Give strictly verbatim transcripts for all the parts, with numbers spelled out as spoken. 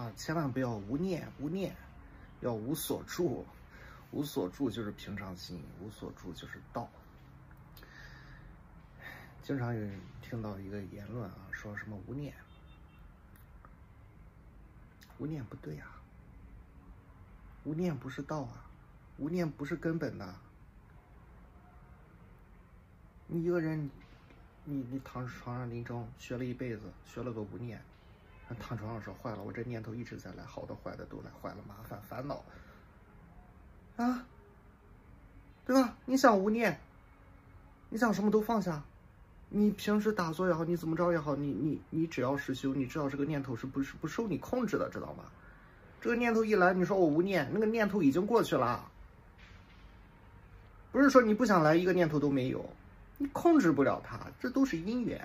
啊，千万不要无念，无念，要无所住。无所住就是平常心，无所住就是道。经常有人听到一个言论啊，说什么无念，无念不对啊，无念不是道啊，无念不是根本的。你一个人，你你躺床上临终学了一辈子，学了个无念，躺床上说坏了，我这念头一直在来，好的坏的都来，坏了麻烦烦恼啊，对吧？你想无念，你想什么都放下，你平时打坐也好，你怎么着也好，你你你只要是修，你知道这个念头是不是不受你控制的，知道吗？这个念头一来，你说我无念，那个念头已经过去了，不是说你不想来，一个念头都没有，你控制不了它，这都是因缘，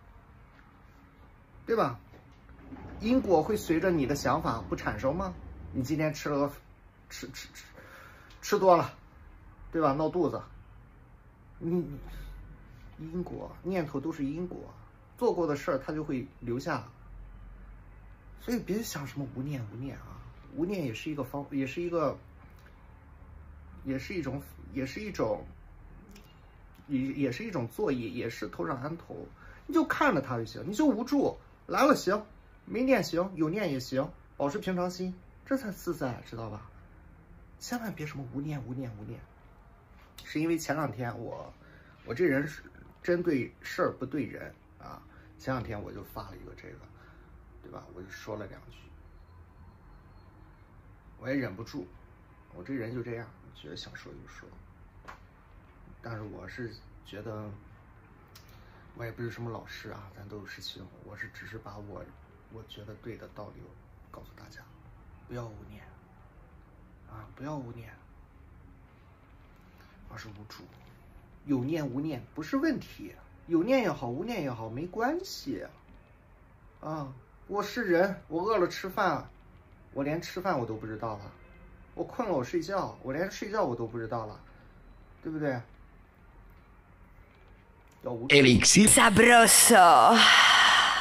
对吧？因果会随着你的想法不产生吗？你今天吃了个吃吃吃吃多了，对吧？闹肚子，你因果念头都是因果，做过的事儿它就会留下，所以别想什么无念无念啊，无念也是一个方，也是一个，也是一种，也是一种，也也是一种作业，也是头上安头，你就看着它就行，你就无助，来了行，没念行，有念也行，保持平常心，这才自在，知道吧？千万别什么无念无念无念，是因为前两天我，我这人是针对事儿不对人啊，前两天我就发了一个这个，对吧？我就说了两句，我也忍不住，我这人就这样，觉得想说就说，但是我是觉得，我也不是什么老师啊，咱都有事情，我是只是把我我觉得对的道理告诉大家，不要无念啊，不要无念，而是无助。有念无念不是问题，有念也好，无念也好，没关系啊。我是人，我饿了吃饭，我连吃饭我都不知道了；我困了我睡觉，我连睡觉我都不知道了，对不对？要无助。 Elixir Sabroso